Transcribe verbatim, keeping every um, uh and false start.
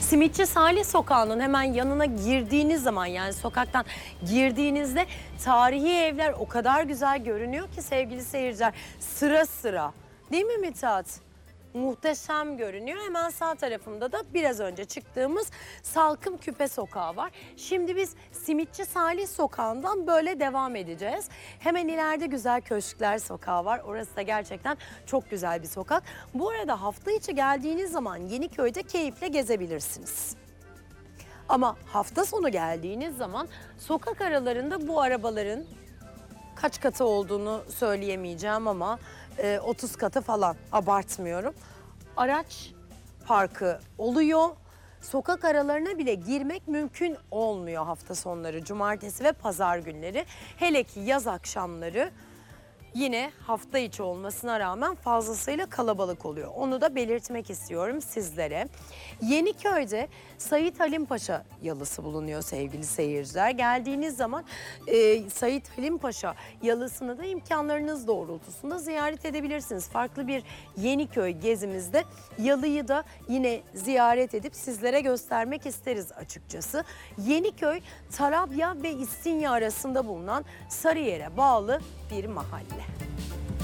Simitçi Salih Sokağı'nın hemen yanına girdiğiniz zaman, yani sokaktan girdiğinizde tarihi evler o kadar güzel görünüyor ki sevgili seyirciler. Sıra sıra. Değil mi Mithat? Muhteşem görünüyor. Hemen sağ tarafımda da biraz önce çıktığımız Salkım Küpe Sokağı var. Şimdi biz Simitçi Salih Sokağı'ndan böyle devam edeceğiz. Hemen ileride Güzel Köşkler Sokağı var. Orası da gerçekten çok güzel bir sokak. Bu arada hafta içi geldiğiniz zaman Yeniköy'de keyifle gezebilirsiniz. Ama hafta sonu geldiğiniz zaman sokak aralarında bu arabaların kaç katı olduğunu söyleyemeyeceğim ama e, otuz katı falan, abartmıyorum. Araç parkı oluyor. Sokak aralarına bile girmek mümkün olmuyor hafta sonları, cumartesi ve pazar günleri. Hele ki yaz akşamları yine hafta içi olmasına rağmen fazlasıyla kalabalık oluyor. Onu da belirtmek istiyorum sizlere. Yeniköy'de Sait Halim Paşa yalısı bulunuyor sevgili seyirciler. Geldiğiniz zaman e, Sait Halim Paşa yalısını da imkanlarınız doğrultusunda ziyaret edebilirsiniz. Farklı bir Yeniköy gezimizde yalıyı da yine ziyaret edip sizlere göstermek isteriz açıkçası. Yeniköy, Tarabya ve İstinye arasında bulunan Sarıyer'e bağlı bir mahalle.